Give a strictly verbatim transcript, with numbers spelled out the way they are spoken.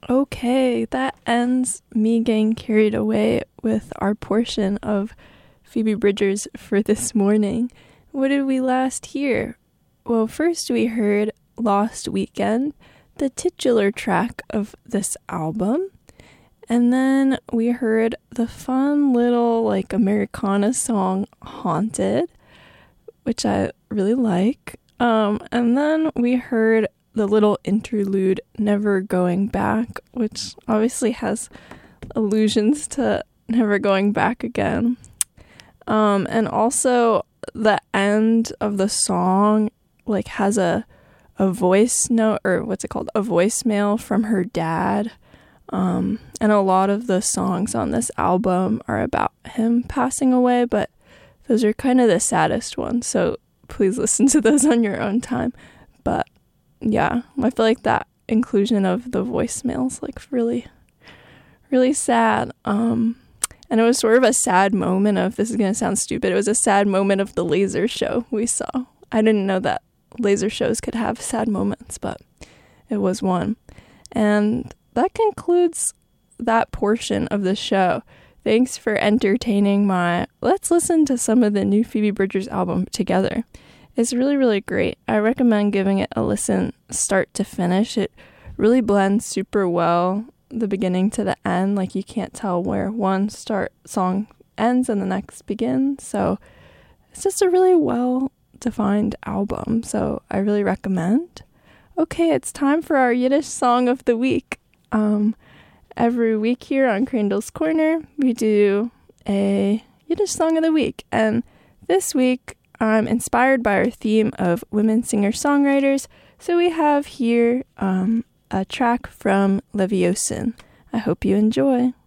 Okay, that ends me getting carried away with our portion of Phoebe Bridgers for this morning. What did we last hear? Well, first we heard Lost Weekend, the titular track of this album. And then we heard the fun little like Americana song Haunted, which I really like. Um, and then we heard the little interlude Never Going Back, which obviously has allusions to never going back again. Um, and also the end of the song like has a a voice note, or what's it called? A voicemail from her dad. Um, and a lot of the songs on this album are about him passing away, but those are kind of the saddest ones. So please listen to those on your own time. But yeah, I feel like that inclusion of the voicemails like really, really sad. Um, and it was sort of a sad moment of, this is going to sound stupid, it was a sad moment of the laser show we saw. I didn't know that laser shows could have sad moments, but it was one. And that concludes that portion of the show. Thanks for entertaining my let's listen to some of the new Phoebe Bridgers album together. It's really, really great. I recommend giving it a listen start to finish. It really blends super well, the beginning to the end. Like you can't tell where one start song ends and the next begins. So it's just a really well defined album. So I really recommend. Okay, it's time for our Yiddish song of the week. Um, every week here on Crandall's Corner, we do a Yiddish song of the week. And this week, I'm inspired by our theme of women singer-songwriters, so we have here um, a track from Leviosin. I hope you enjoy.